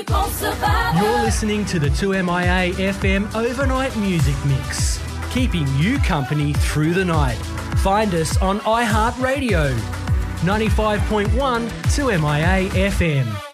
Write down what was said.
people survive. You're listening to the 2MIA FM Overnight Music Mix, keeping you company through the night. Find us on iHeartRadio, 95.1 2MIA FM.